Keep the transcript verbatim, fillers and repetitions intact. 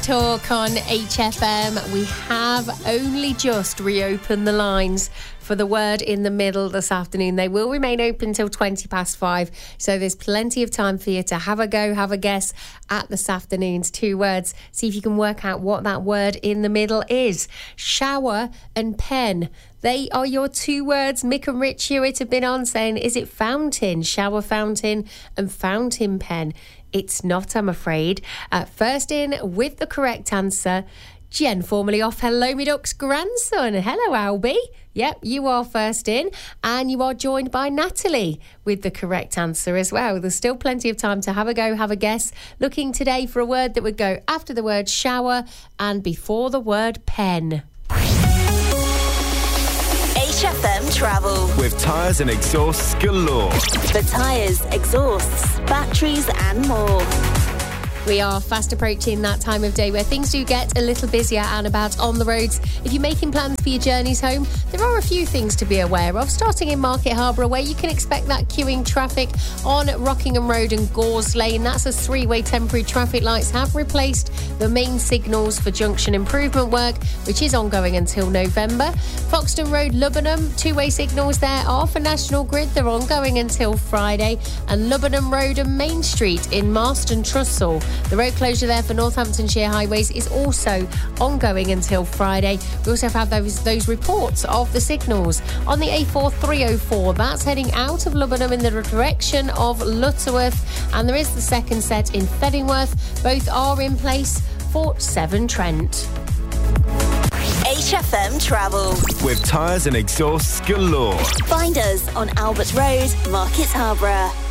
Talk on H F M. We have only just reopened the lines for the word in the middle this afternoon. They will remain open till twenty past five, so there's plenty of time for you to have a go, have a guess at this afternoon's two words. See if you can work out what that word in the middle is. Shower and pen. They are your two words. Mick and Rich Hewitt have been on saying, is it fountain, shower fountain and fountain pen? It's not, I'm afraid. Uh, first in with the correct answer, Jen, formerly off Hello Me Duck's grandson. Hello, Albie. Yep, you are first in. And you are joined by Natalie with the correct answer as well. There's still plenty of time to have a go, have a guess. Looking today for a word that would go after the word shower and before the word pen. H F M Travel. With tyres and exhausts galore. For tyres, exhausts, batteries and more. We are fast approaching that time of day where things do get a little busier and about on the roads. If you're making plans for your journeys home, there are a few things to be aware of. Starting in Market Harborough, where you can expect that queuing traffic on Rockingham Road and Gores Lane. That's as three-way temporary traffic lights have replaced the main signals for junction improvement work, which is ongoing until November. Foxton Road, Lubbenham, two-way signals there are for National Grid. They're ongoing until Friday. And Lubbenham Road and Main Street in Marston Trussell. The road closure there for Northamptonshire Highways is also ongoing until Friday. We also have those those reports of the signals on the A four three oh four. That's heading out of Lubbenham in the direction of Lutterworth. And there is the second set in Feddingworth. Both are in place for Severn Trent. H F M Travel. With tyres and exhausts galore. Find us on Albert Road, Market Harborough.